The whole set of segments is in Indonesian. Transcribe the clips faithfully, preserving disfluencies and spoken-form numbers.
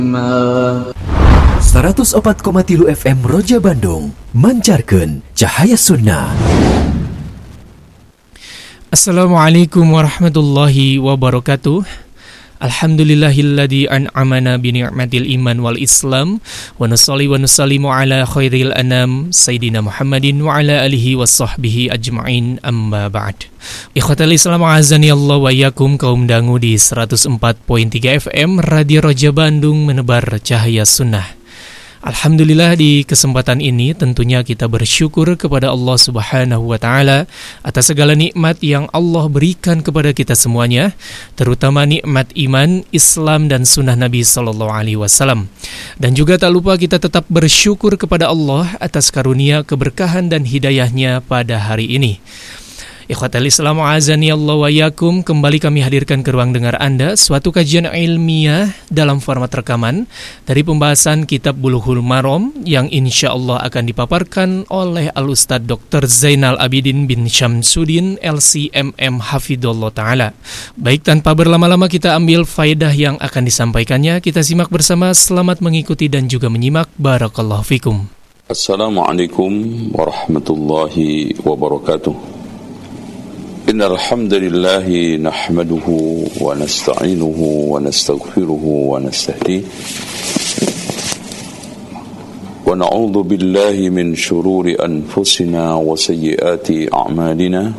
seratus empat koma tiga F M Roja Bandung mancarkeun cahaya sunnah. Assalamualaikum warahmatullahi wabarakatuh. Alhamdulillahilladzi an'amana bi ni'matil iman wal islam wa nusalli wa nusallimu ala khairil anam sayyidina Muhammadin wa ala alihi wassahbihi ajma'in, amma ba'd. Ikhwatal Islam azani Allah wa iyyakum, kaum dangu di seratus empat koma tiga F M Radio Roja Bandung menebar cahaya sunnah. Alhamdulillah, di kesempatan ini tentunya kita bersyukur kepada Allah Subhanahu wa Ta'ala atas segala nikmat yang Allah berikan kepada kita semuanya, terutama nikmat iman, Islam dan sunnah Nabi Sallallahu Alaihi Wasallam. Dan juga tak lupa kita tetap bersyukur kepada Allah atas karunia, keberkahan dan hidayahnya pada hari ini. Ikhwatal Islam azani Allah wa iyyakum, kembali kami hadirkan ke ruang dengar Anda suatu kajian ilmiah dalam format rekaman dari pembahasan kitab Bulughul Maram yang insya Allah akan dipaparkan oleh Al-Ustadz Doktor Zainal Abidin bin Syamsuddin L C M M Hafidhullah Ta'ala. Baik, tanpa berlama-lama kita ambil faedah yang akan disampaikannya. Kita simak bersama, selamat mengikuti dan juga menyimak. Barakallahu fikum. Assalamualaikum warahmatullahi wabarakatuh. Innal hamdalillah nahmaduhu wa nasta'inuhu wa nastaghfiruhu wa nastahdihi wa na'udzu billahi min shururi anfusina wa sayyiati a'malina.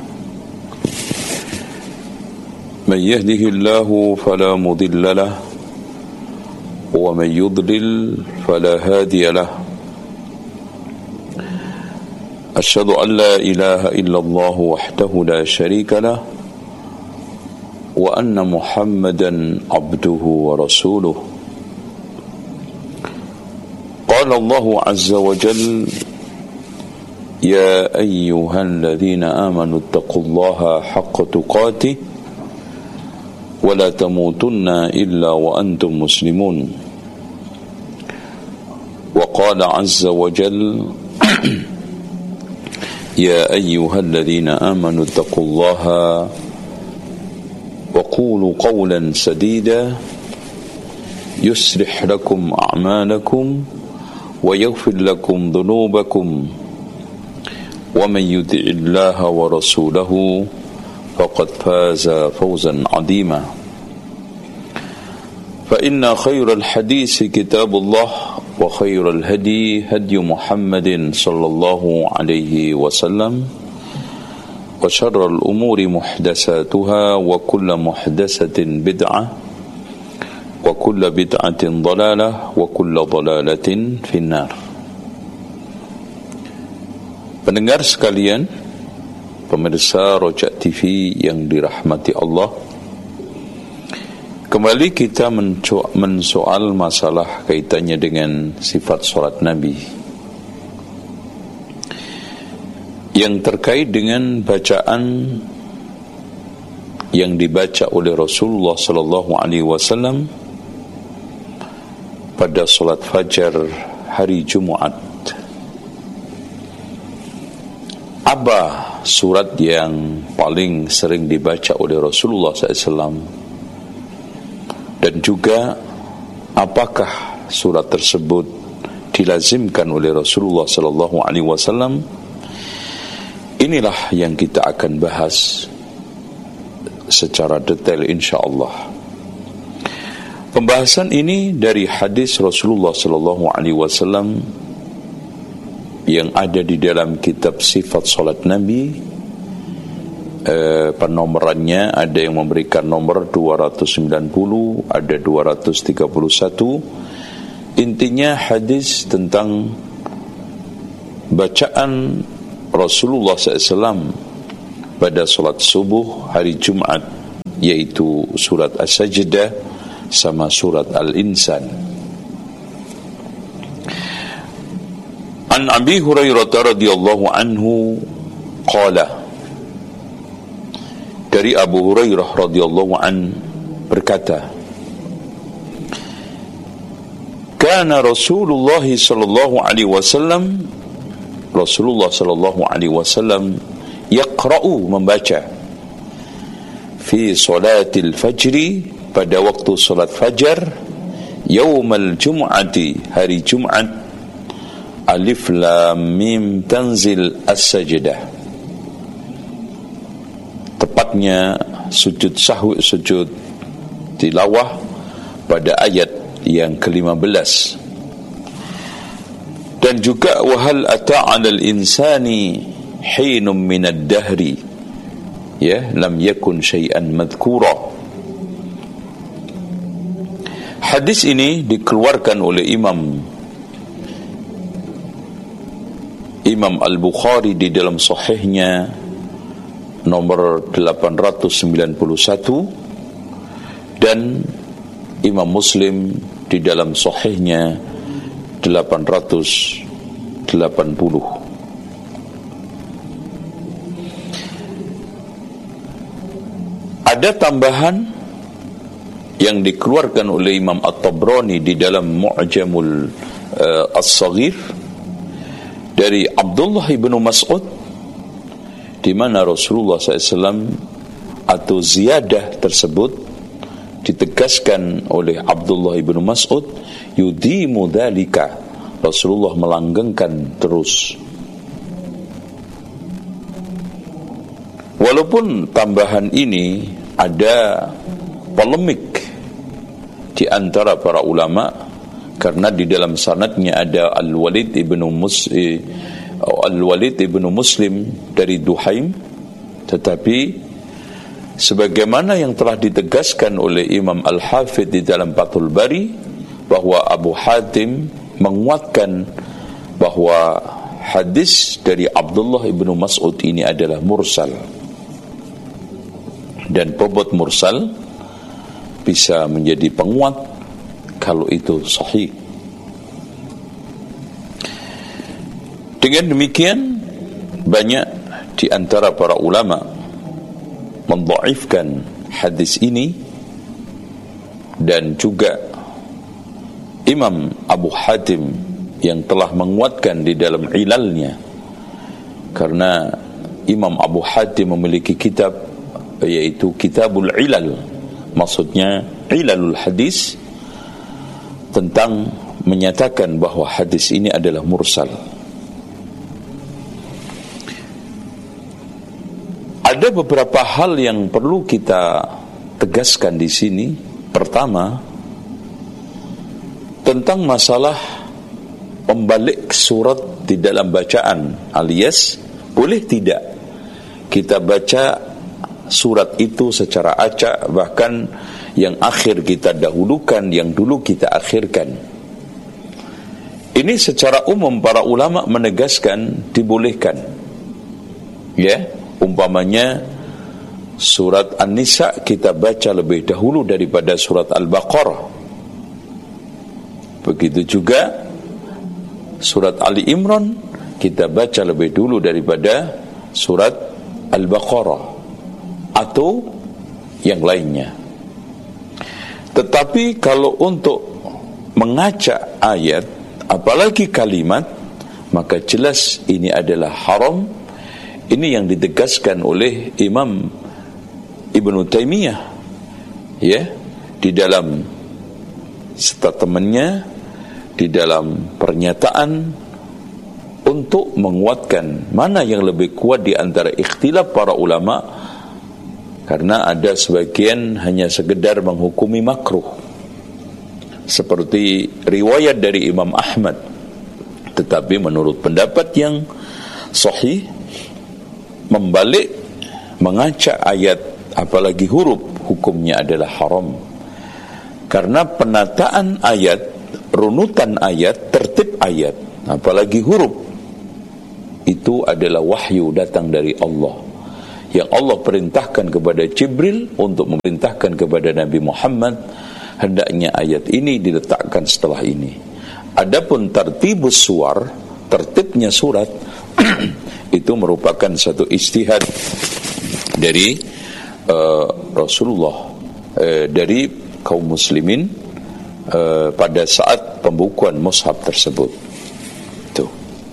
Man yahdihillahu fala mudilla lahu wa man yudlil fala hadiya lahu. أشهد أن لا إله إلا الله وحده لا شريك له وأن محمدا عبده ورسوله. قال الله عز وجل يا أيها الذين آمنوا اتقوا الله حق تقاته ولا تموتن إلا وأنتم مسلمون. وقال عز وجل يا أيها الذين آمنوا اتقوا الله وقولوا قولا سديدا يصلح لكم أعمالكم ويغفر لكم ذنوبكم ومن يطع الله ورسوله فقد فاز فوزا عظيما. فإن خير الحديث كتاب الله وخير الهدي هدي محمد صلى الله عليه وسلم وشر الأمور محدثاتها وكل محدثة بدعة وكل بدعة ضلالة وكل ضلالة في النار. Pendengar sekalian, pemirsa Roja T V yang dirahmati Allah, kembali kita mensoal masalah kaitannya dengan sifat salat Nabi yang terkait dengan bacaan yang dibaca oleh Rasulullah sallallahu alaihi wasallam pada salat fajar hari Jumat. Apa surat yang paling sering dibaca oleh Rasulullah sallallahu alaihi wasallam? Dan juga apakah surat tersebut dilazimkan oleh Rasulullah sallallahu alaihi wasallam? Inilah yang kita akan bahas secara detail insyaallah. Pembahasan ini dari hadis Rasulullah sallallahu alaihi wasallam yang ada di dalam kitab Sifat Salat Nabi. Uh, penomorannya ada yang memberikan nomor dua ratus sembilan puluh, ada dua ratus tiga puluh satu. Intinya hadis tentang bacaan Rasulullah sallallahu alaihi wasallam pada salat subuh hari Jumat, yaitu surat As-Sajdah sama surat Al-Insan. An Abi Hurairah radhiyallahu anhu qala, dari Abu Hurairah radhiyallahu an berkata, kana Rasulullah sallallahu alaihi wasallam Rasulullah sallallahu alaihi wasallam yaqra'u, membaca, fi salatil fajri, pada waktu salat fajar, Yaumal Jum'ati, hari Jumat, Alif Lam Mim Tanzil As-Sajdah. Tepatnya sujud sahwi, sujud tilawah pada ayat yang kelima belas. Dan juga wahal ata'alal insani hinum minad dahri, ya, lam yakun syai'an madhkura. Hadis ini dikeluarkan oleh Imam Imam Al-Bukhari di dalam sahihnya nomor delapan ratus sembilan puluh satu, dan Imam Muslim di dalam sahihnya delapan ratus delapan puluh. Ada tambahan yang dikeluarkan oleh Imam At-Tabrani di dalam Mu'jamul uh, As-Saghir dari Abdullah ibnu Mas'ud, di mana Rasulullah sallallahu alaihi wasallam atau ziyadah tersebut ditegaskan oleh Abdullah ibnu Mas'ud, yudimu dzalika, Rasulullah melanggengkan terus. Walaupun tambahan ini ada polemik di antara para ulama, karena di dalam sanadnya ada Al-Walid ibnu Mus eh, Al-Walid ibnu Muslim dari Duhaim, tetapi sebagaimana yang telah ditegaskan oleh Imam Al-Hafidh di dalam Fathul Bari, bahwa Abu Hatim menguatkan bahwa hadis dari Abdullah ibnu Mas'ud ini adalah mursal, dan bobot mursal bisa menjadi penguat kalau itu sahih. Dengan demikian, banyak di antara para ulama mendhaifkan hadis ini, dan juga Imam Abu Hatim yang telah menguatkan di dalam ilalnya, karena Imam Abu Hatim memiliki kitab, yaitu Kitabul Ilal, maksudnya ilalul hadis, tentang menyatakan bahwa hadis ini adalah mursal. Ada beberapa hal yang perlu kita tegaskan di sini. Pertama, tentang masalah pembalik surat di dalam bacaan, alias boleh tidak kita baca surat itu secara acak, bahkan yang akhir kita dahulukan, yang dulu kita akhirkan. Ini secara umum para ulama menegaskan dibolehkan. Ya, umpamanya surat An-Nisa kita baca lebih dahulu daripada surat Al-Baqarah. Begitu juga surat Ali Imran kita baca lebih dulu daripada surat Al-Baqarah atau yang lainnya. Tetapi kalau untuk mengacak ayat, apalagi kalimat, maka jelas ini adalah haram. Ini yang ditegaskan oleh Imam Ibnu Taimiyah, ya, di dalam statementnya, di dalam pernyataan, untuk menguatkan mana yang lebih kuat di antara ikhtilaf para ulama. Karena ada sebagian hanya sekedar menghukumi makruh, seperti riwayat dari Imam Ahmad. Tetapi menurut pendapat yang sahih, membalik, mengacak ayat, apalagi huruf, hukumnya adalah haram. Karena penataan ayat, runutan ayat, tertib ayat, apalagi huruf, itu adalah wahyu datang dari Allah, yang Allah perintahkan kepada Jibril untuk memerintahkan kepada Nabi Muhammad, hendaknya ayat ini diletakkan setelah ini. Adapun tartibus suwar, tertibnya surat, itu merupakan satu ijtihad dari uh, Rasulullah, uh, dari kaum muslimin uh, pada saat pembukuan mushaf tersebut. Tuh.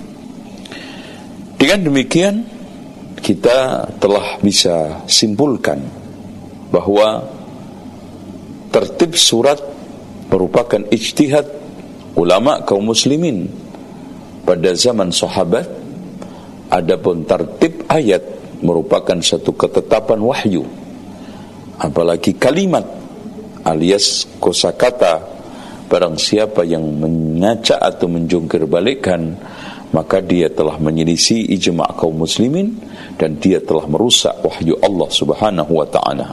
Dengan demikian, kita telah bisa simpulkan bahwa tertib surat merupakan ijtihad ulama kaum muslimin pada zaman sahabat. Adapun tertib ayat merupakan satu ketetapan wahyu, apalagi kalimat alias kosakata. Barang siapa yang mengacak atau menjungkir balikkan, maka dia telah menyelisih ijma' kaum muslimin dan dia telah merusak wahyu Allah Subhanahu wa ta'ala.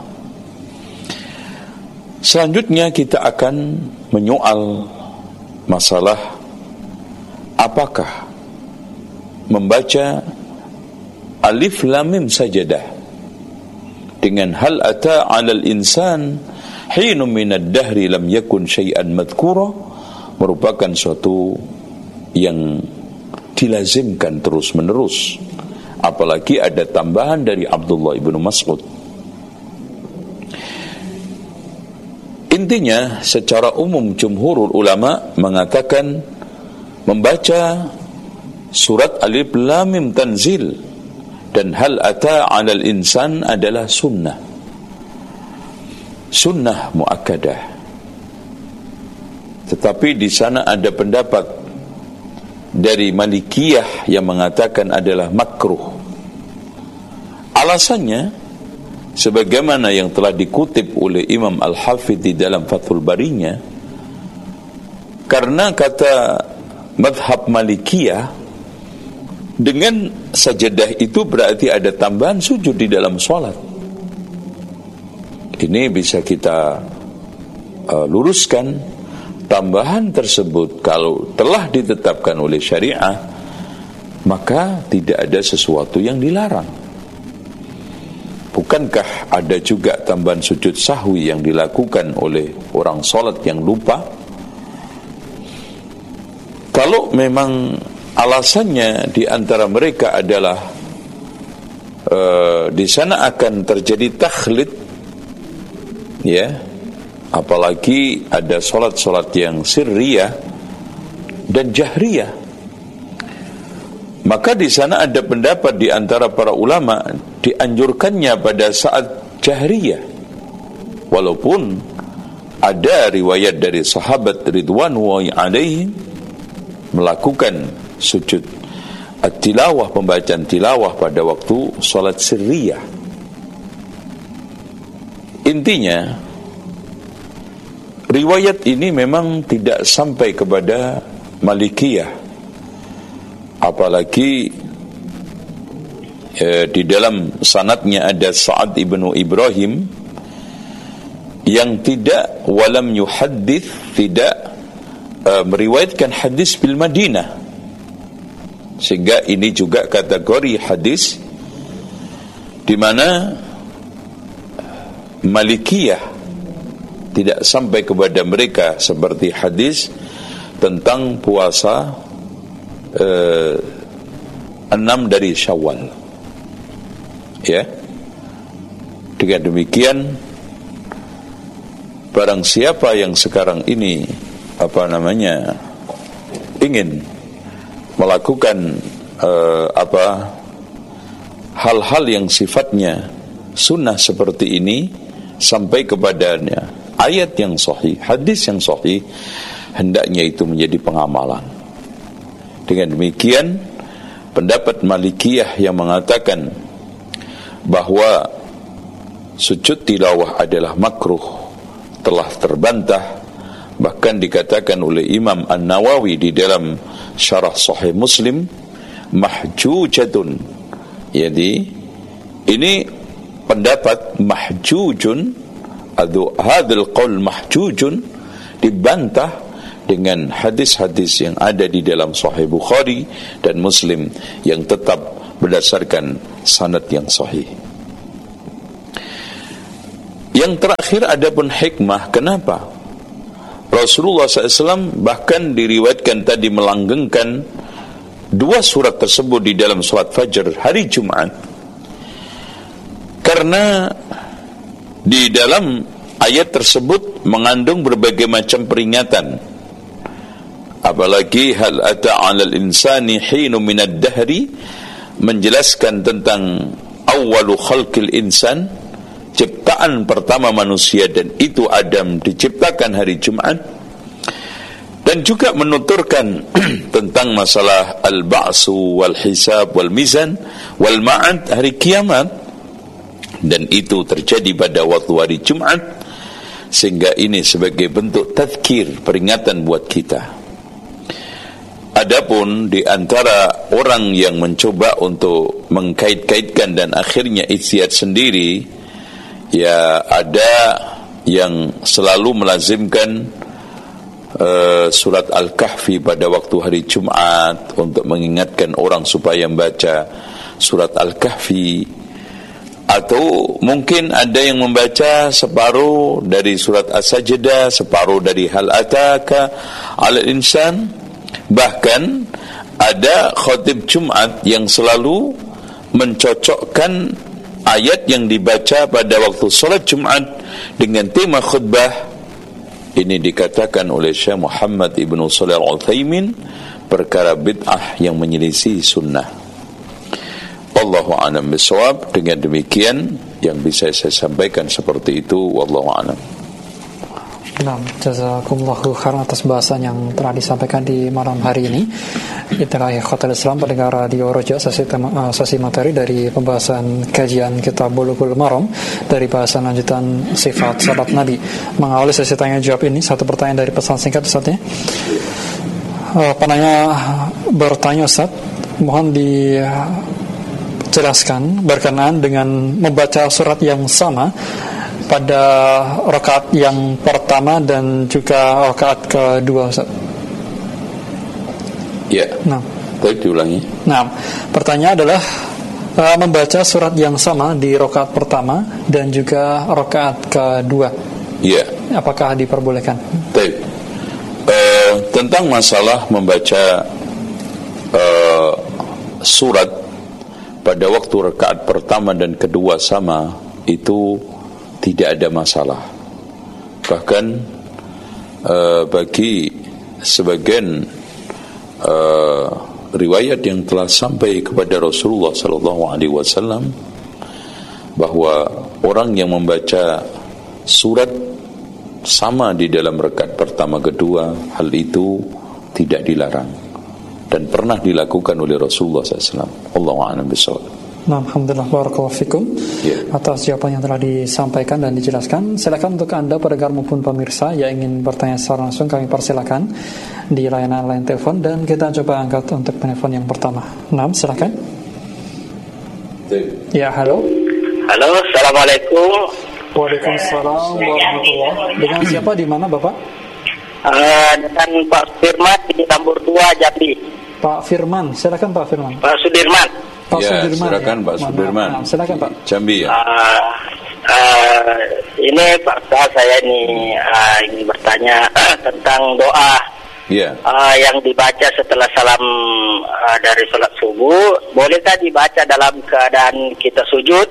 Selanjutnya kita akan menyoal masalah apakah membaca alif lam mim sajadah dengan hal ata 'alal insan hinum minad dahri lam yakun syai'an madhkura merupakan suatu yang dilazimkan terus menerus, apalagi ada tambahan dari Abdullah ibnu Mas'ud. Intinya secara umum jumhurul ulama mengatakan membaca surat alif lam mim tanzil dan hal ata 'alal insan adalah sunnah sunnah muakkadah. Tetapi di sana ada pendapat dari Malikiyah yang mengatakan adalah makruh. Alasannya sebagaimana yang telah dikutip oleh Imam Al-Hafidh di dalam Fathul Barinya, karena kata madhab Malikiyah dengan sajadah itu berarti ada tambahan sujud di dalam sholat. Ini bisa kita uh, luruskan. Tambahan tersebut kalau telah ditetapkan oleh syariah, maka tidak ada sesuatu yang dilarang. Bukankah ada juga tambahan sujud sahwi yang dilakukan oleh orang sholat yang lupa? Kalau memang alasannya di antara mereka adalah uh, di sana akan terjadi takhlid, ya, apalagi ada solat-solat yang sirriyah dan jahriyah, maka di sana ada pendapat di antara para ulama dianjurkannya pada saat jahriyah, walaupun ada riwayat dari sahabat ridwanullahi alaihim melakukan sujud at-tilawah, pembacaan tilawah pada waktu solat sirriyah. Intinya riwayat ini memang tidak sampai kepada Malikiyah, apalagi eh, di dalam sanadnya ada Sa'ad ibnu Ibrahim yang tidak walam yuhaddits, tidak eh, meriwayatkan hadis bil Madinah, sehingga ini juga kategori hadis di mana Malikiyah tidak sampai kepada mereka, seperti hadis tentang puasa eh, enam dari Syawal. Ya, dengan demikian barang siapa yang sekarang ini apa namanya ingin melakukan eh, apa hal-hal yang sifatnya sunnah seperti ini sampai kepadanya ayat yang sahih, hadis yang sahih, hendaknya itu menjadi pengamalan. Dengan demikian pendapat Malikiyah yang mengatakan bahwa sujud tilawah adalah makruh telah terbantah, bahkan dikatakan oleh Imam An-Nawawi di dalam syarah Sahih Muslim mahjujatun. Jadi ini pendapat mahjujun, atau hadal qaul mahjujun, dibantah dengan hadis-hadis yang ada di dalam Sahih Bukhari dan Muslim yang tetap berdasarkan sanad yang sahih. Yang terakhir adapun hikmah, kenapa Rasulullah shallallahu alaihi wasallam bahkan diriwayatkan tadi melanggengkan dua surat tersebut di dalam salat fajar hari Jumat, karena di dalam ayat tersebut mengandung berbagai macam peringatan, apalagi hal ata 'alal insani hinum minad dahri, menjelaskan tentang awwalu khalqil insan, ciptaan pertama manusia, dan itu Adam diciptakan hari Jumat. Dan juga menuturkan tentang masalah al-ba'su wal hisab wal mizan wal ma'ad, hari kiamat, dan itu terjadi pada waktu hari Jumat, sehingga ini sebagai bentuk tazkir, peringatan buat kita. Adapun di antara orang yang mencoba untuk mengkait-kaitkan dan akhirnya ijtihad sendiri, ya ada yang selalu melazimkan uh, surat Al-Kahfi pada waktu hari Jumat untuk mengingatkan orang supaya membaca surat Al-Kahfi, atau mungkin ada yang membaca separuh dari surat As-Sajdah, separuh dari Hal Ataka 'alal insan. Bahkan ada khatib Jumat yang selalu mencocokkan ayat yang dibaca pada waktu salat Jumat dengan tema khutbah. Ini dikatakan oleh Syekh Muhammad Ibn Shalih Al-Utsaimin perkara bid'ah yang menyelisih sunnah. Wallahu a'lam bishawab. Dengan demikian yang bisa saya sampaikan seperti itu. Wallahu a'lam. Nah, jazakumullahu khairan atas bahasan yang telah disampaikan di malam hari ini. Itulah ikhwatul Islam pendengar Radio Roja, sesi, tema, sesi materi dari pembahasan kajian kitab Bulughul Maram dari bahasan lanjutan sifat sahabat Nabi. Mengawali sesi tanya jawab ini, satu pertanyaan dari pesan singkat Ustaznya. Uh, penanya bertanya, Ustaz, mohon dijelaskan berkenaan dengan membaca surat yang sama pada rakaat yang pertama dan juga rakaat kedua, Ustaz. Ya. Nah, baik, diulangi. Nah, pertanyaan adalah uh, membaca surat yang sama di rakaat pertama dan juga rakaat kedua. Ya. Apakah diperbolehkan? Baik. Uh, tentang masalah membaca uh, surat pada waktu rakaat pertama dan kedua sama, itu tidak ada masalah. Bahkan uh, bagi sebagian uh, riwayat yang telah sampai kepada Rasulullah sallallahu alaihi wasallam bahwa orang yang membaca surat sama di dalam rakaat pertama kedua, hal itu tidak dilarang dan pernah dilakukan oleh Rasulullah sallallahu alaihi wasallam. Allahu a'lam bishawab. Nah, alhamdulillah, barakallahu fikum yeah. atas jawaban yang telah disampaikan dan dijelaskan. Silakan untuk Anda pendengar maupun pemirsa yang ingin bertanya secara langsung, kami persilakan di layanan line telepon dan kita coba angkat untuk penelpon yang pertama. Nah, silakan. Ya, halo. Halo, assalamualaikum. Waalaikumsalam warahmatullahi. Dengan siapa, di mana, Bapak? Uh, dengan Pak Firman di Tambur Tua, Jambi. Pak Firman, silakan Pak Firman. Pak Sudirman. Pak ya, Sudirman, silakan ya. Pak Sudirman. Nah, silakan Pak. Jambi ya. Uh, uh, ini Pak Ustaz, saya ini uh, ingin bertanya uh, tentang doa ya. uh, yang dibaca setelah salam uh, dari sholat subuh. Bolehkah dibaca dalam keadaan kita sujud?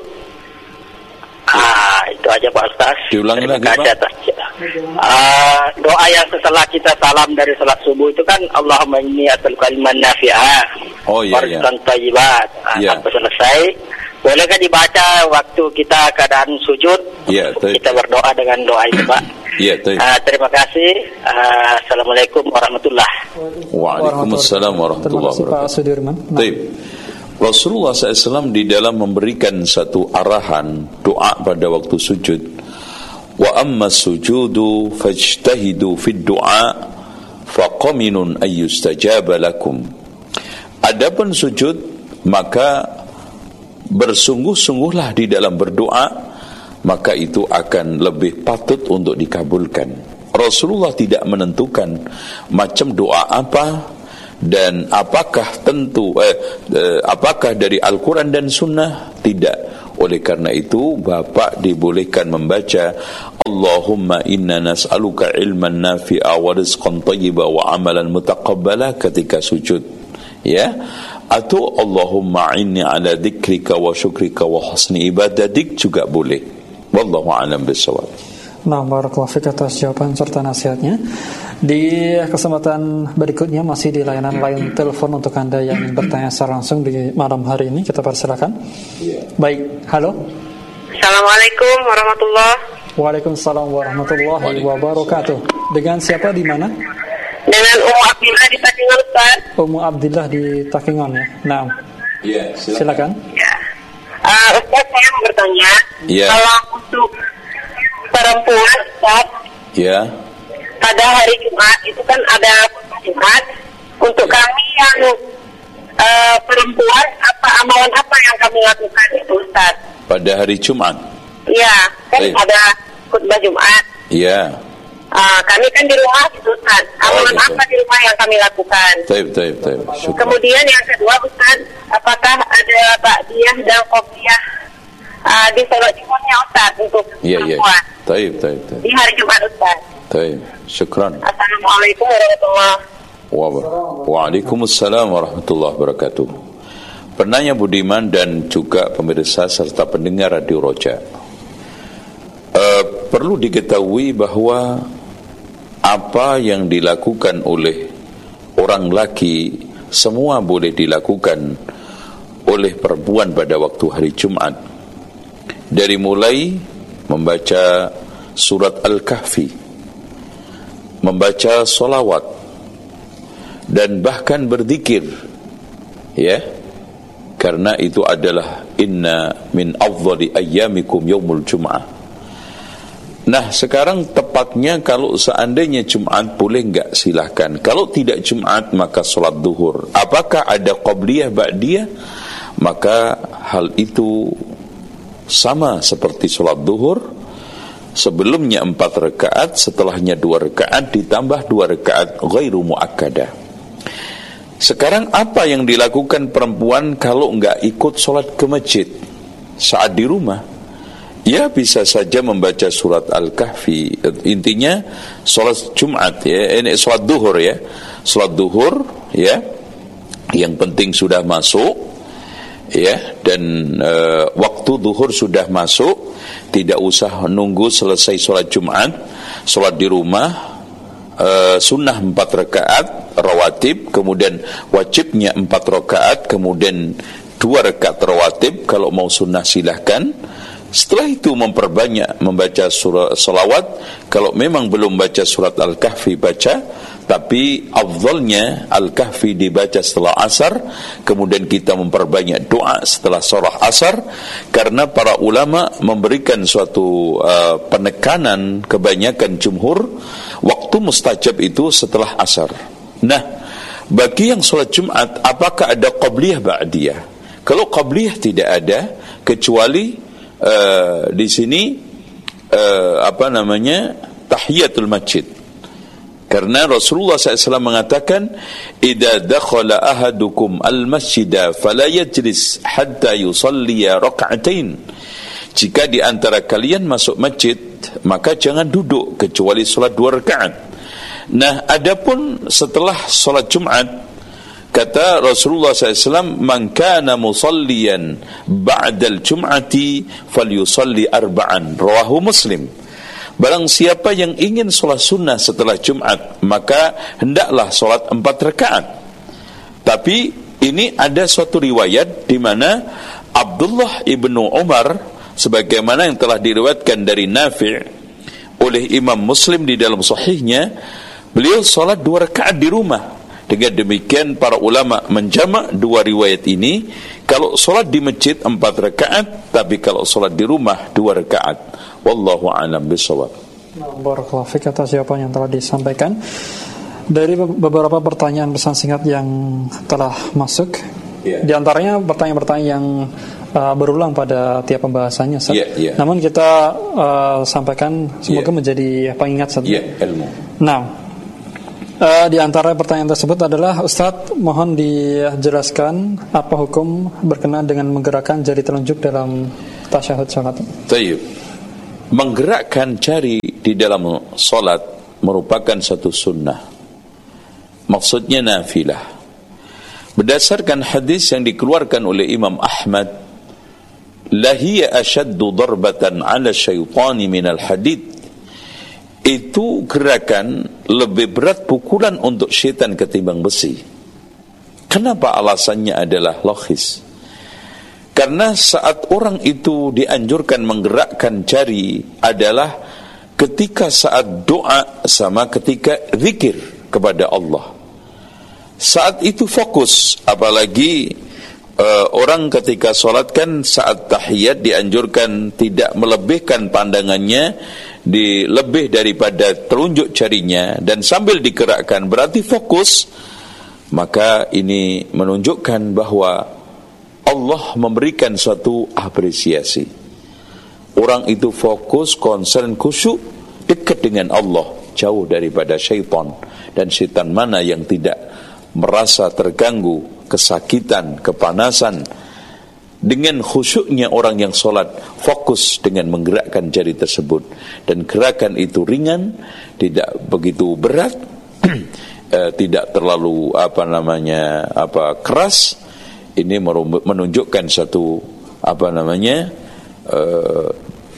Ah, itu aja Pak Ustaz. Diulangi lagi, Pak. Atas, uh, doa yang setelah kita salam dari salat subuh itu kan Allahumma inni as'aluka ilman nafi'ah. Oh iya iya. Warizqan thayyiban. Iya. Sampai selesai. Bolehkah dibaca waktu kita keadaan sujud? Iya, kita berdoa dengan doa itu, Pak. Iya, baik. Uh, terima kasih. Uh, Assalamualaikum warahmatullahi wabarakatuh. Waalaikumsalam warahmatullahi wabarakatuh. Terima kasih Pak Sudirman. Nah. Baik. Rasulullah shallallahu alaihi wasallam di dalam memberikan satu arahan doa pada waktu sujud. Wa amma sujudu fajtahidu fid du'a faqaminun ayyustajaba lakum. Adapun sujud, maka bersungguh-sungguhlah di dalam berdoa, maka itu akan lebih patut untuk dikabulkan. Rasulullah tidak menentukan macam doa apa dan apakah tentu eh, eh, apakah dari Al-Quran dan Sunnah, tidak. Oleh karena itu Bapak dibolehkan membaca Allahumma inna nas'aluka ilman nafi'a wa rizqan thayyiba wa amalan mutaqabbala ketika sujud, ya, atau Allahumma inni ala dzikrika wa syukrika wa husni ibadatik juga boleh. Wallahu a'lam bishawab. Nah, barakallahu fiik atas jawaban serta nasihatnya. Di kesempatan berikutnya masih di layanan line telepon untuk Anda yang ingin bertanya secara langsung di malam hari ini, kita persilakan. Yeah. Baik, halo. Assalamualaikum warahmatullahi. Waalaikumsalam warahmatullahi wabarakatuh. Dengan siapa, di mana? Dengan Abdillah di Takengon, Ustaz. Ummu Abdillah di Takengon ya. Nah, Ya, silakan. Ya. Uh, Ustaz, saya mau bertanya. Ya. Kalau untuk perempuan, Ustaz, Ya. pada hari Jumat itu kan ada Jumat. Untuk kami yang uh, perempuan, apa amalan apa yang kami lakukan itu, Ustaz? Pada hari Jumat. Iya, kan Baik. ada khutbah Jumat. Ya. Uh, kami kan di rumah gitu, Ustaz. Amalan Oh, gitu. apa di rumah yang kami lakukan? Taib, taib, taib. Syukur. Kemudian yang kedua, Ustaz, apakah ada ba'diyah dan qobliyah uh, di sholat Jumatnya, Ustaz, untuk Ya, ya. perempuan Taib, taib, taib. di hari Jumat, Ustaz? Taib. Syukran. Assalamualaikum warahmatullahi wabarakatuh. Waalaikumsalam warahmatullahi wabarakatuh. Penanya Budiman dan juga pemirsa serta pendengar Radio Roja. Uh, perlu diketahui bahwa apa yang dilakukan oleh orang laki semua boleh dilakukan oleh perempuan pada waktu hari Jumat, dari mulai membaca surat Al-Kahfi, membaca solawat, dan bahkan berzikir, ya, karena itu adalah inna min afdhali ayyamikum yaumul jum'ah. Nah, sekarang tepatnya kalau seandainya Jumat boleh enggak, silahkan. Kalau tidak Jumat maka solat duhur. Apakah ada qabliyah ba'diyah? Maka hal itu sama seperti solat duhur. Sebelumnya empat rakaat, setelahnya dua rakaat, ditambah dua rakaat ghairu muakkadah. Sekarang apa yang dilakukan perempuan kalau enggak ikut solat ke masjid saat di rumah? Ya, bisa saja membaca surat Al-Kahfi. Intinya solat Jumat, ya, ini solat duhur, ya, solat duhur, ya, yang penting sudah masuk, ya, dan e, waktu duhur sudah masuk, tidak usah nunggu selesai solat Jumat. Solat di rumah, e, sunnah empat rakaat rawatib, kemudian wajibnya empat rakaat, kemudian dua rakaat rawatib. Kalau mau sunnah silahkan. Setelah itu memperbanyak membaca surah salawat. Kalau memang belum baca surat Al-Kahfi, baca. Tapi afdalnya Al-Kahfi dibaca setelah asar. Kemudian kita memperbanyak doa setelah surah asar, karena para ulama memberikan suatu uh, penekanan, kebanyakan jumhur, waktu mustajab itu setelah asar. Nah, bagi yang solat Jumat, apakah ada qabliyah ba'diyah? Kalau qabliyah tidak ada, kecuali Uh, di sini uh, apa namanya tahiyatul masjid, karena Rasulullah shallallahu alaihi wasallam mengatakan idza dakhala ahadukum al-masjida fala yajlis hatta yusalliya rak'atain. Jika di antara kalian masuk masjid, maka jangan duduk kecuali salat dua rakaat. Nah, adapun setelah salat Jumat, kata Rasulullah shallallahu alaihi wasallam, man kana musalliyan ba'dal jum'ati falyusalli arba'an, rawahu Muslim. Barang siapa yang ingin solat sunnah setelah Jumat, maka hendaklah solat empat rakaat. Tapi ini ada suatu riwayat di mana Abdullah ibnu Umar, sebagaimana yang telah diriwayatkan dari Nafi' oleh Imam Muslim di dalam sahihnya, beliau solat dua rakaat di rumah. Dengan demikian para ulama menjamak dua riwayat ini. Kalau solat di masjid empat rakaat, tapi kalau solat di rumah dua rakaat. Wallahu a'lam bishawab. Barakallahu fiik atas jawaban yang telah disampaikan. Dari beberapa pertanyaan pesan singkat yang telah masuk, yeah. Di antaranya pertanyaan-pertanyaan yang uh, berulang pada tiap pembahasannya, Ustaz. Yeah, yeah. Namun kita uh, sampaikan semoga yeah. menjadi pengingat, Ustaz. Yeah, ilmu. Nah, Uh, di antara pertanyaan tersebut adalah, Ustadz, mohon dijelaskan apa hukum berkenaan dengan menggerakkan jari telunjuk dalam tasyahud salat. Tayyib. Menggerakkan jari di dalam salat merupakan satu sunnah. Maksudnya nafilah. Berdasarkan hadis yang dikeluarkan oleh Imam Ahmad, lahiya ashaddu darbatan ala syaitani minal hadid. Itu gerakan lebih berat pukulan untuk syaitan ketimbang besi. Kenapa? Alasannya adalah logis. Karena saat orang itu dianjurkan menggerakkan jari adalah ketika saat doa sama ketika zikir kepada Allah. saat itu fokus. Apalagi uh, orang ketika sholat kan saat tahiyat dianjurkan tidak melebihkan pandangannya di lebih daripada telunjuk jarinya dan sambil digerakkan, berarti fokus. Maka ini menunjukkan bahwa Allah memberikan suatu apresiasi. Orang itu fokus, concern, khusyuk, dekat dengan Allah, jauh daripada syaitan. Dan syaitan mana yang tidak merasa terganggu, kesakitan, kepanasan. Dengan khusyuknya orang yang sholat, fokus dengan menggerakkan jari tersebut. Dan gerakan itu ringan, tidak begitu berat, Uh, tidak terlalu apa namanya apa keras. Ini menunjukkan satu apa namanya uh,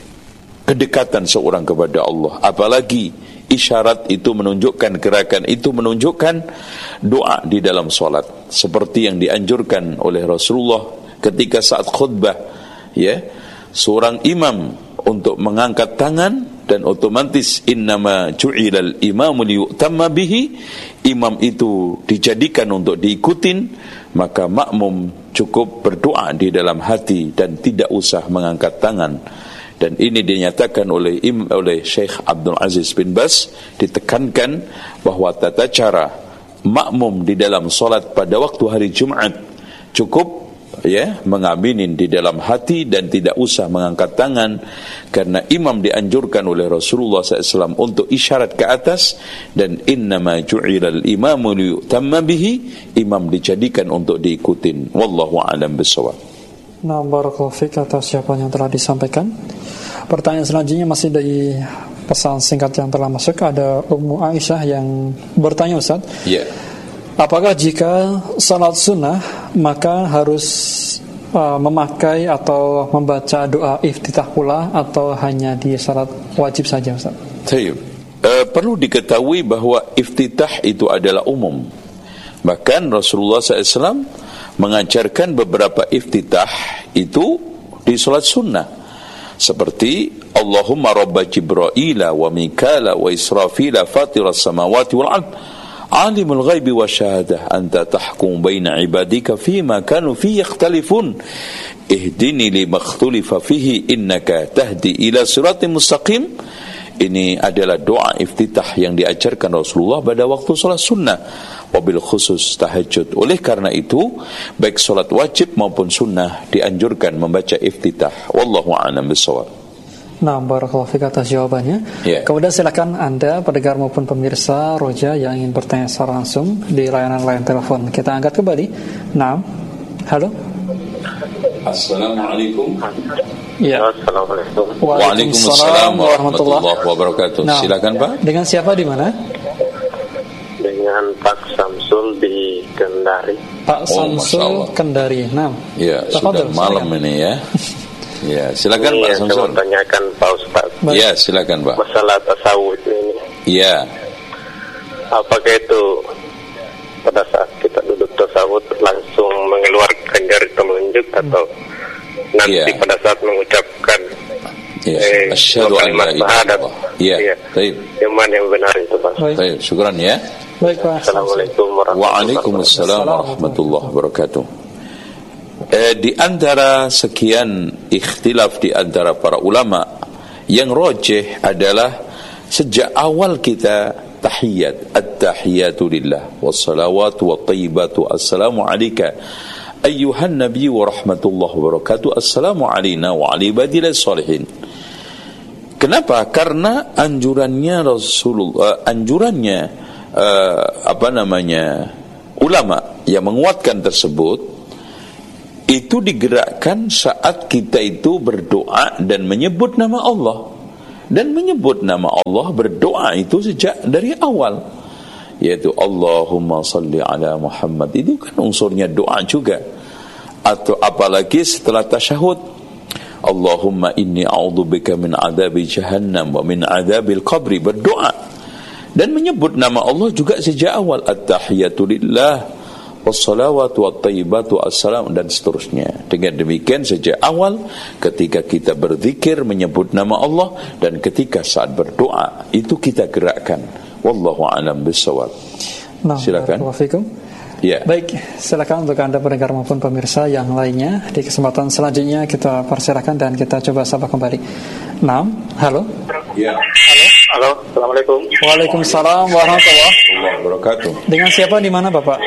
kedekatan seorang kepada Allah. Apalagi isyarat itu menunjukkan, gerakan itu menunjukkan doa di dalam salat, seperti yang dianjurkan oleh Rasulullah ketika saat khutbah, ya, seorang imam untuk mengangkat tangan. Dan otomatis innama ju'ilal imamu liyu'tamma bihi, imam itu dijadikan untuk diikutin, maka makmum cukup berdoa di dalam hati dan tidak usah mengangkat tangan. Dan ini dinyatakan oleh im, oleh Syekh Abdul Aziz bin Bas, ditekankan bahwa tata cara makmum di dalam solat pada waktu hari Jumat cukup, ya, mengaminin di dalam hati dan tidak usah mengangkat tangan, karena imam dianjurkan oleh Rasulullah shallallahu alaihi wasallam untuk isyarat ke atas. Dan innama ju'ilal imamu liyu'tamma bihi, imam dijadikan untuk diikutin. Wallahu a'lam bishawab. Nah, barakallahu fiik atas jawaban yang telah disampaikan. Pertanyaan selanjutnya masih dari pesan singkat yang telah masuk. Ada Ummu Aisyah yang bertanya, Ustaz. Ya. Yeah. Apakah jika salat sunnah maka harus uh, memakai atau membaca doa iftitah pula, atau hanya di salat wajib saja, Ustaz? Baik. Uh, perlu diketahui bahwa iftitah itu adalah umum. Bahkan Rasulullah shallallahu alaihi wasallam mengajarkan beberapa iftitah itu di salat sunnah, seperti Allahumma rabba Jibraila wa Mikala wa Israfila fatiras samawati wal ard alimul ghaibi wa syahadah anta tahkum baina ibadika fima kanu fi yakhtalifun ihdini lima ikhtalifa fihi innaka tahdi ila siratim mustaqim. Ini adalah doa iftitah yang diajarkan Rasulullah pada waktu salat sunnah, wabil khusus tahajud. Oleh karena itu, baik salat wajib maupun sunnah dianjurkan membaca iftitah. Wallahu a'lam bishawab. Nah, barakallahu fiik atas jawabannya. Yeah. Kemudian silakan Anda, pendengar maupun pemirsa Roja yang ingin bertanya secara langsung di layanan line telepon. Kita angkat kembali. Nah, halo. Assalamualaikum. Ya. Assalamualaikum. Waalaikumsalam warahmatullahi wabarakatuh. Nah, silakan Pak. Dengan siapa di mana? Dengan Pak Samsul di Kendari. Pak Samsul oh, Kendari. Nah. Ya, sudah malam silakan. Ini ya. Ya, silakan Pak Samsul. Saya mau tanyakan Pak Ustaz. Ya, silakan Pak. Masalah tasawuf ini. Ya. Apakah itu pada saat kita duduk tasawuf langsung mengeluarkan jari telunjuk atau nanti ya. pada saat mengucapkan ya. eh, asyhadu an la ilaha illallah. Ya. Baik. Yang mana yang benar itu, Pak? Baik, syukran ya. Baik, Pak. Assalamualaikum warahmatullahi wabarakatuh. Waalaikumsalam warahmatullahi wabarakatuh. Eh, di antara sekian ikhtilaf di antara para ulama, yang rajih adalah sejak awal kita tahiyat, at-tahiyatu lillah wassalawatu wattayyibatu assalamu alayka ayyuhan nabiy wa rahmatullahi wa barakatuh, assalamu alayna wa ala ibadillah salihin. Kenapa? Karena anjurannya Rasulullah, anjurannya uh, apa namanya ulama yang menguatkan tersebut itu digerakkan saat kita itu berdoa dan menyebut nama Allah. Dan menyebut nama Allah, berdoa itu sejak dari awal, yaitu Allahumma salli ala Muhammad. Itu kan unsurnya doa juga. Atau apalagi setelah tasyahud, Allahumma inni a'udzubika min adabi jahannam wa min adabil qabri, berdoa dan menyebut nama Allah juga sejak awal, at-tahiyatu lillah wassalawatu wattayyibatu assalam, dan seterusnya. Dengan demikian sejak awal ketika kita berzikir menyebut nama Allah, dan ketika saat berdoa itu kita gerakkan. Wallahu a'lam bishawab. Nah, silakan. Ya. Baik, silakan untuk Anda pendengar maupun pemirsa yang lainnya. Di kesempatan selanjutnya kita persilakan dan kita coba sapa kembali. Naam, halo. Ya. Halo. Halo, Assalamualaikum. Waalaikumsalam warahmatullahi wabarakatuh. Dengan siapa di mana Bapak?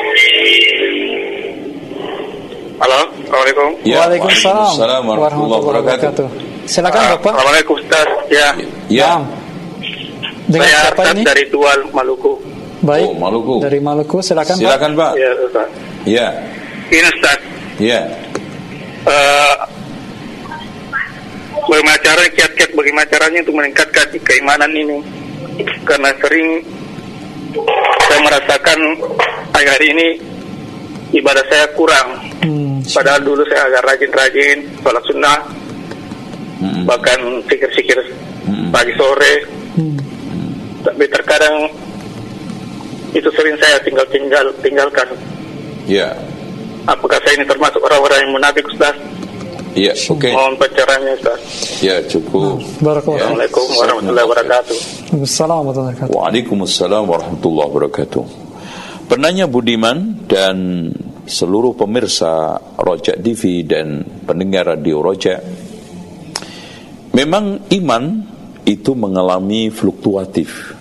Halo, Assalamualaikum. Ya, Waalaikumsalam warahmatullahi wabarakatuh. Silakan Uh, Bapak. Assalamualaikum Ustaz. Ya. Ya. Naam. Dengan Saya siapa Ustaz ini? dari Tual, Maluku. Baik. Oh, Maluku. Dari Maluku, silakan Pak. Silakan Pak. Ya, Ustaz. Ya. Ini Ustaz. Ya. Uh, bagaimana cara kiat-kiat bagaimana caranya untuk meningkatkan keimanan ini? Karena sering saya merasakan akhir ini ibadah saya kurang. Hmm. Padahal dulu saya agak rajin-rajin sholat sunnah, Hmm. bahkan zikir-zikir Hmm. pagi sore. Hmm. Tapi terkadang itu sering saya tinggal tinggal tinggalkan. Ya. Apakah saya ini termasuk orang-orang yang munafik, Ustaz? Ya, oke. Mohon pencerahannya, Ustaz. Ya, cukup. Barakallahu. Assalamualaikum warahmatullahi wabarakatuh. Waalaikumsalam warahmatullahi wabarakatuh. Waalaikumsalam warahmatullahi wabarakatuh. Penanya Budiman dan seluruh pemirsa Roja T V dan pendengar radio Roja, memang iman itu mengalami fluktuatif.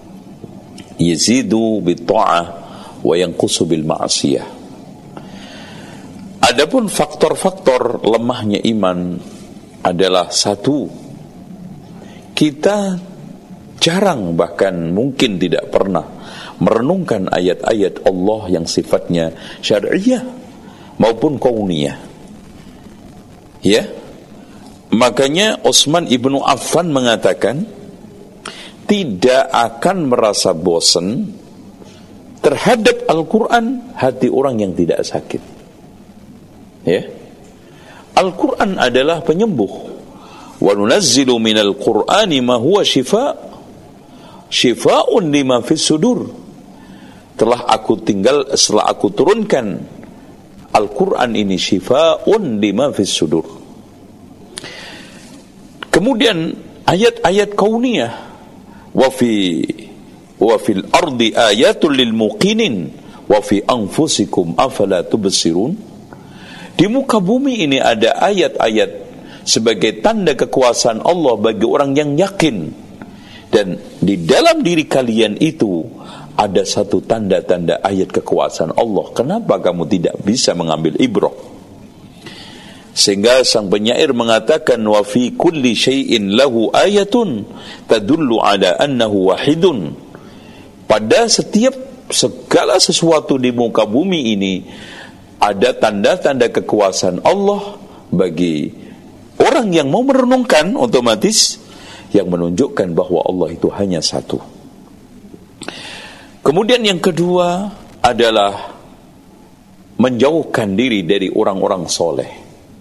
Yazidu bitta'ah wa yanqusu bil ma'asiyah. Adapun faktor-faktor lemahnya iman adalah satu, kita jarang bahkan mungkin tidak pernah merenungkan ayat-ayat Allah yang sifatnya syar'iyah maupun kauniyah. Ya. Makanya Utsman ibnu Affan mengatakan tidak akan merasa bosan terhadap Al-Quran hati orang yang tidak sakit. Ya. Al-Quran adalah penyembuh. Wa nunazzilu minal Qur'ani ma huwa shifa' shifa'un lima fis sudur. Telah aku tinggal setelah aku turunkan Al-Quran ini shifa'un lima fis sudur. Kemudian ayat-ayat kauniyah, wa fi wa fil ardi ayatul lil muqinin wa fi anfusikum afala tubsirun. Di muka bumi ini ada ayat-ayat sebagai tanda kekuasaan Allah bagi orang yang yakin, dan di dalam diri kalian itu ada satu tanda-tanda ayat kekuasaan Allah. Kenapa kamu tidak bisa mengambil ibrah? Sehingga sang penyair mengatakan, wa fi kulli syai'in lahu ayatun tadullu ala annahu wahidun. Pada setiap segala sesuatu di muka bumi ini ada tanda-tanda kekuasaan Allah bagi orang yang mau merenungkan, otomatis yang menunjukkan bahwa Allah itu hanya satu. Kemudian yang kedua adalah menjauhkan diri dari orang-orang soleh.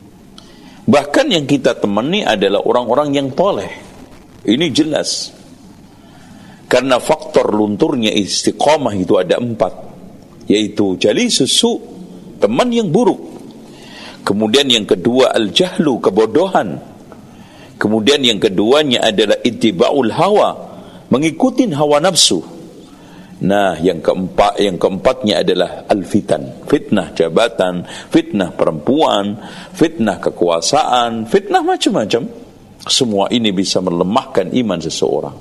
Bahkan yang kita temani adalah orang-orang yang toleh. Ini jelas. Karena faktor lunturnya istiqamah itu ada empat, yaitu jali susu, teman yang buruk. Kemudian yang kedua al-jahlu, kebodohan. Kemudian yang keduanya adalah ittiba'ul hawa, mengikuti hawa nafsu. Nah, yang keempat, yang keempatnya adalah al-fitan, fitnah jabatan, fitnah perempuan, fitnah kekuasaan, fitnah macam-macam. Semua ini bisa melemahkan iman seseorang.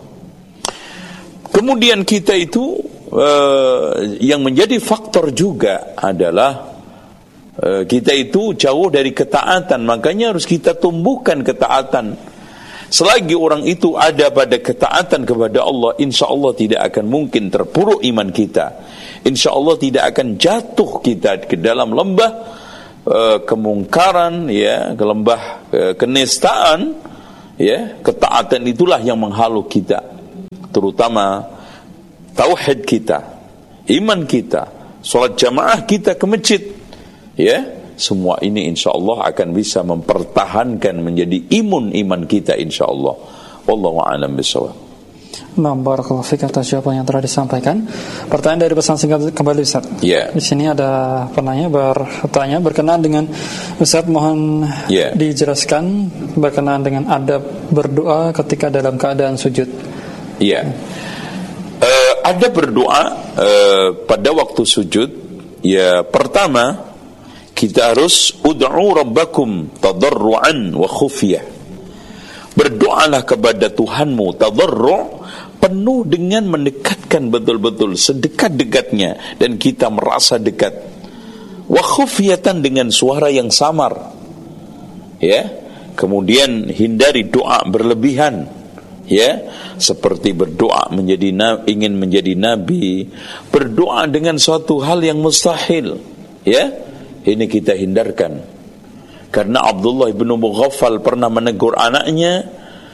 Kemudian kita itu uh, yang menjadi faktor juga adalah uh, kita itu jauh dari ketaatan. Makanya harus kita tumbuhkan ketaatan. Selagi orang itu ada pada ketaatan kepada Allah, insya Allah tidak akan mungkin terpuruk iman kita. Insya Allah tidak akan jatuh kita ke dalam lembah uh, kemungkaran, ya, ke lembah uh, kenistaan, ya. Ketaatan itulah yang menghalau kita, terutama tauhid kita, iman kita, sholat jamaah kita ke masjid, ya. Semua ini insya Allah akan bisa mempertahankan menjadi imun iman kita insya Allah. Wallahu a'lam bishawab. Nah, barakallahu fiik atas jawaban yang telah disampaikan. Pertanyaan dari pesan singkat kembali, Ustaz. Ya. Di sini ada penanya bertanya berkenaan dengan, Ustaz, mohon ya. dijelaskan berkenaan dengan adab berdoa ketika dalam keadaan sujud. Iya. Uh, ada berdoa uh, pada waktu sujud Ya, pertama kita harus ud'u rabbakum tadarruan wa khufyah. Berdoalah kepada Tuhanmu tadarru' penuh dengan mendekatkan betul-betul sedekat-dekatnya dan kita merasa dekat. Wa khufyatan dengan suara yang samar. Ya. Kemudian hindari doa berlebihan. Ya, seperti berdoa menjadi ingin menjadi nabi, berdoa dengan suatu hal yang mustahil. Ya. Ini kita hindarkan. Karena Abdullah bin Mughaffal pernah menegur anaknya,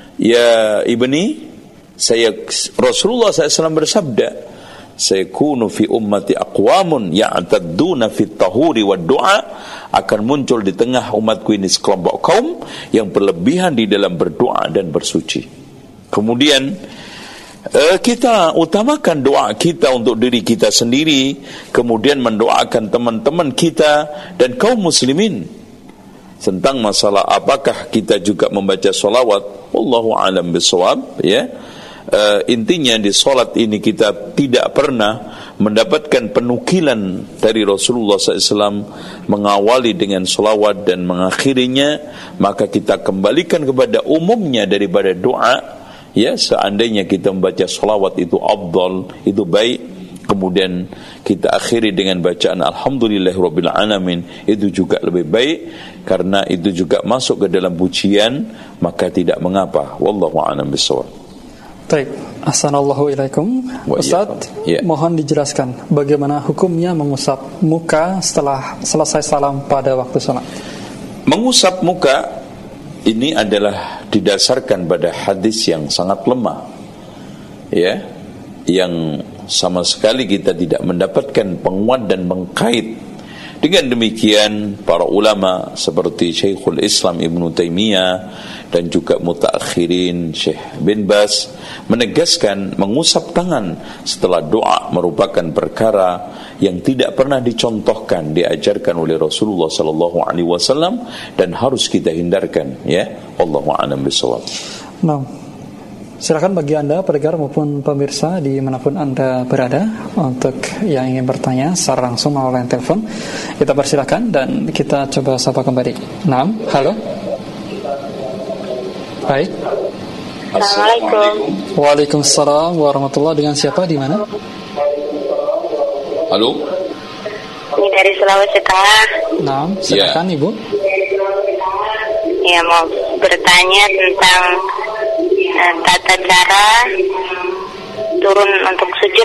ya ibni, saya Rasulullah sallallahu alaihi wasallam bersabda, sayakunu fi ummati aqwamun ya'tadduna fit tahuri wad du'a, akan muncul di tengah umatku ini sekelompok kaum yang berlebihan di dalam berdoa dan bersuci. Kemudian Uh, kita utamakan doa kita untuk diri kita sendiri, kemudian mendoakan teman-teman kita dan kaum muslimin. Tentang masalah apakah kita juga membaca salawat, wallahu a'lam bishawab, ya. Uh, intinya di salat ini kita tidak pernah mendapatkan penukilan dari Rasulullah sallallahu alaihi wasallam mengawali dengan salawat dan mengakhirinya, maka kita kembalikan kepada umumnya daripada doa. Ya, seandainya kita membaca salawat itu afdal, itu baik, kemudian kita akhiri dengan bacaan alhamdulillahirabbil alamin, itu juga lebih baik karena itu juga masuk ke dalam pujian, maka tidak mengapa. Wallahu a'lam bishawab. Baik, assalamualaikum ilaikum. Ustaz, ya. Mohon dijelaskan bagaimana hukumnya mengusap muka setelah selesai salam pada waktu salat. Mengusap muka ini adalah didasarkan pada hadis yang sangat lemah, ya, yang sama sekali kita tidak mendapatkan penguat dan mengkait. Dengan demikian para ulama seperti Syekhul Islam Ibnu Taimiyah dan juga mutaakhirin Syekh bin Baz menegaskan mengusap tangan setelah doa merupakan perkara yang tidak pernah dicontohkan, diajarkan oleh Rasulullah sallallahu alaihi wasallam dan harus kita hindarkan, ya. Wallahu a'lam bishawab. Nah, silakan bagi Anda pendengar maupun pemirsa dimanapun Anda berada untuk yang ingin bertanya secara langsung melalui telepon, kita persilakan dan kita coba sapa kembali. Nah, halo. Baik. Assalamualaikum. Waalaikumsalam warahmatullahi. Dengan siapa, di mana? Halo. Ini dari Sulawesi Tengah. Nah, silakan ya. Ibu. Ya, mau bertanya tentang uh, tata cara turun untuk sujud.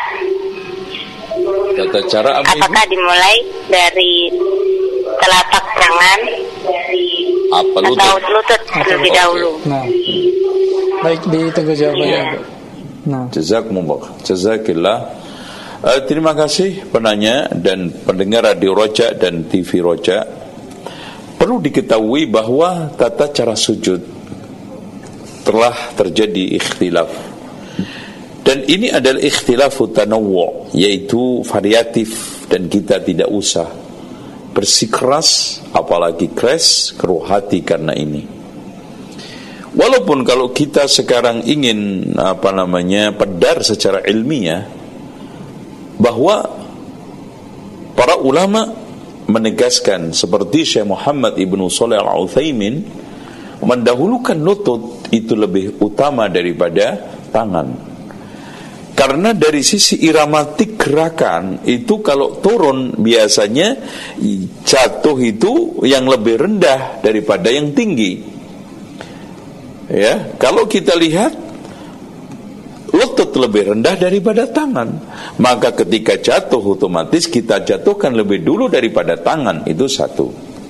Tata cara apa? Apakah Ibu? Dimulai dari telapak tangan apa, lutut? Atau lutut terlebih okay. dahulu? Nah, baik, ditunggu jawabannya. Ya. Nah, jazakumullah, jazakillah. Uh, terima kasih penanya dan pendengar Radio Roja dan T V Roja. Perlu diketahui bahwa tata cara sujud telah terjadi ikhtilaf. Dan ini adalah ikhtilafu tanawwu', yaitu variatif, dan kita tidak usah bersikeras apalagi keras keruh hati karena ini. Walaupun kalau kita sekarang ingin apa namanya pedar secara ilmiah, bahwa para ulama menegaskan seperti Syekh Muhammad Ibnu Shalih Al-Utsaimin mendahulukan lutut itu lebih utama daripada tangan. Karena dari sisi iramatik gerakan itu kalau turun biasanya jatuh itu yang lebih rendah daripada yang tinggi. Ya, kalau kita lihat lutut lebih rendah daripada tangan, maka ketika jatuh otomatis kita jatuhkan lebih dulu daripada tangan. Itu satu.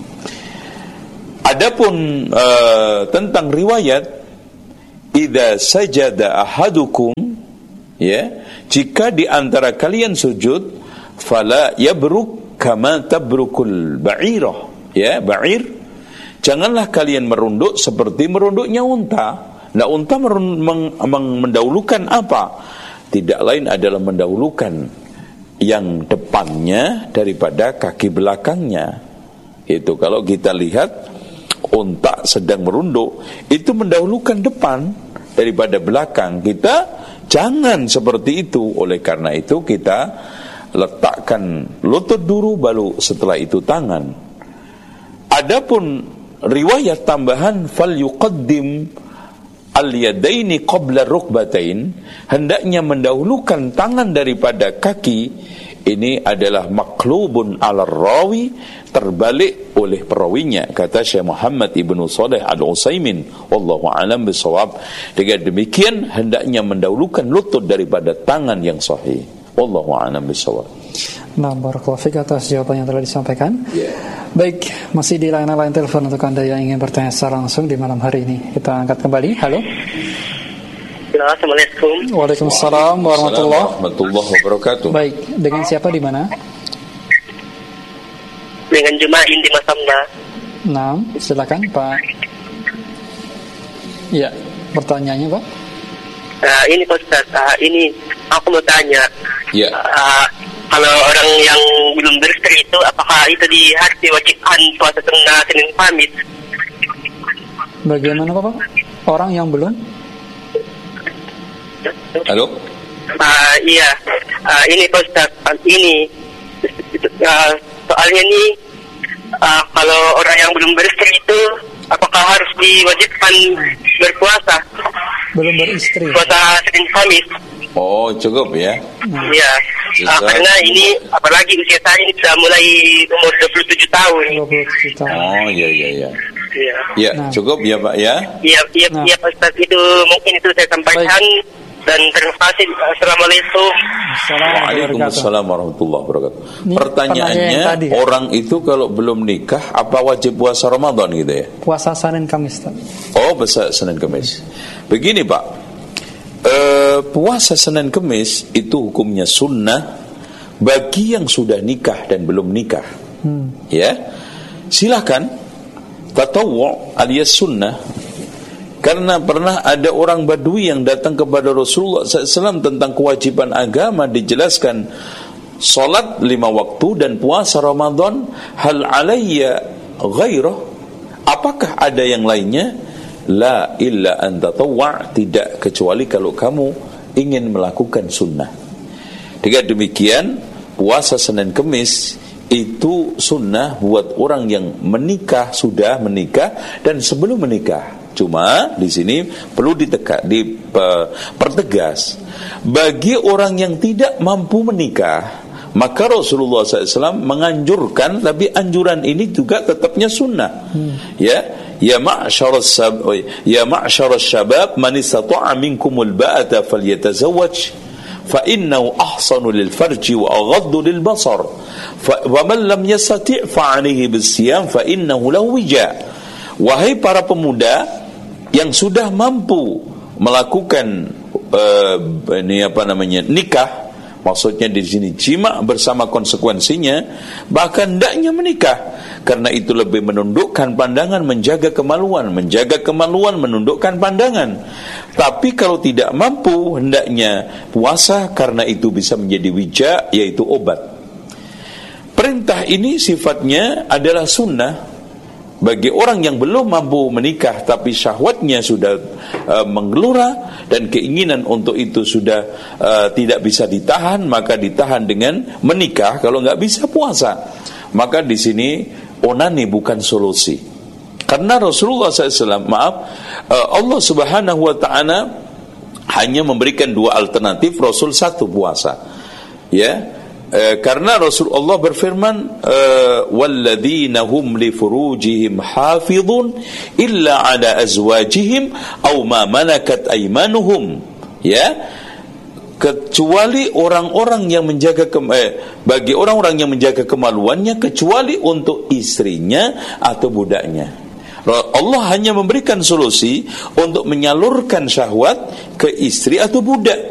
Adapun uh, tentang riwayat idza sajada ahadukum, ya, jika di antara kalian sujud fala yabruk kama tabrukul ba'irah, ya, ba'ir, janganlah kalian merunduk seperti merunduknya unta. Nah, unta mendahulukan apa? Tidak lain adalah mendahulukan yang depannya daripada kaki belakangnya. Itu kalau kita lihat unta sedang merunduk, itu mendahulukan depan daripada belakang. Kita jangan seperti itu. Oleh karena itu kita letakkan lutut dulu, baru setelah itu tangan. Adapun riwayat tambahan fal yuqaddim al-yadaini qabla rukbatain, hendaknya mendahulukan tangan daripada kaki, ini adalah maklubun ala rawi, terbalik oleh perawinya, kata Syekh Muhammad Ibnu Shalih Al-Utsaimin, wallahu a'lam bishawab. Dengan demikian hendaknya mendahulukan lutut daripada tangan yang sahih, wallahu a'lam bishawab. Nah, barakallahu fiik atas jawaban yang telah disampaikan. Yeah. Baik, masih di layanan telepon untuk Anda yang ingin bertanya secara langsung di malam hari ini. Kita angkat kembali. Halo. Assalamualaikum. Waalaikumsalam warahmatullahi warahmatullahi wabarakatuh. Baik, dengan siapa di mana? Dengan Jumain di Masamba. Nah, silakan Pak. Ya, pertanyaannya Pak. Uh, ini Pak Ustaz, uh, ini aku mau tanya. Ya. Uh, kalau orang yang belum beristri itu, apakah itu di hari diwajibkan puasa sunnah Senin Kamis? Bagaimana Pak? Orang yang belum? Halo? Uh, iya, uh, ini Pak Ustaz, uh, ini uh, soalnya ini uh, kalau orang yang belum beristri itu, apakah harus diwajibkan berpuasa? Belum beristri. Puasa Senin Kamis. Oh, cukup ya. Iya, uh, karena ini apalagi usia saya ini sudah mulai umur dua puluh tujuh tahun. dua puluh tujuh tahun. Oh, iya iya iya. Iya. Ya, Nah. cukup ya Pak ya. Iya, iya, Nah. iya Pak Ustaz, itu mungkin itu saya sampaikan. Baik. Dan terima kasih. Assalamualaikum. Waalaikumsalam warahmatullahi wabarakatuh. Ini Pertanyaannya, pertanyaan yang tadi, ya? orang itu kalau belum nikah apa wajib puasa Ramadan gitu ya? Puasa Senin Kamis. Oh, puasa Senin Kamis. Begini Pak, e, puasa Senin Kamis itu hukumnya sunnah bagi yang sudah nikah dan belum nikah. Hmm. Ya, silakan tatawwu alias sunnah. Karena pernah ada orang Badui yang datang kepada Rasulullah sallallahu alaihi wasallam tentang kewajiban agama, dijelaskan salat lima waktu dan puasa Ramadan, hal alayya ghairah, apakah ada yang lainnya? La illa an tatawwa', tidak kecuali kalau kamu ingin melakukan sunnah. Dengan demikian puasa Senin Kemis itu sunnah buat orang yang menikah, sudah menikah dan sebelum menikah. Cuma di sini perlu diteka, dipertegas, bagi orang yang tidak mampu menikah, maka Rasulullah sallallahu alaihi wasallam menganjurkan, tapi anjuran ini juga tetapnya sunnah. hmm. Ya, ya ma'syarus sabab, ya ma'syarus syabab, man istata'a minkumul ba'ata falyatazawwaj, fa innahu ahsanu lil farji wa aghaddu lil basar, wa man lam yastati' fa 'alaihi bis-siyam fa innahu lahu wija. Wahai para pemuda yang sudah mampu melakukan uh, ini apa namanya nikah, maksudnya di sini jima bersama konsekuensinya, bahkan hendaknya menikah, karena itu lebih menundukkan pandangan, menjaga kemaluan, menjaga kemaluan, menundukkan pandangan. Tapi kalau tidak mampu, hendaknya puasa, karena itu bisa menjadi wija, yaitu obat. Perintah ini sifatnya adalah sunnah bagi orang yang belum mampu menikah tapi syahwatnya sudah uh, menggelora dan keinginan untuk itu sudah uh, tidak bisa ditahan, maka ditahan dengan menikah. Kalau nggak bisa puasa, maka di sini onani bukan solusi. Karena Rasulullah sallallahu alaihi wasallam, maaf, uh, Allah Subhanahu wa taala hanya memberikan dua alternatif, Rasul satu puasa. Ya. Eh, karena Rasulullah berfirman, eh, walladzina hum li furujihim hafizun illa ala azwajihim aw ma malakat aymanuhum, ya, kecuali orang-orang yang menjaga ke- eh, bagi orang-orang yang menjaga kemaluannya kecuali untuk istrinya atau budaknya. Allah hanya memberikan solusi untuk menyalurkan syahwat ke istri atau budak.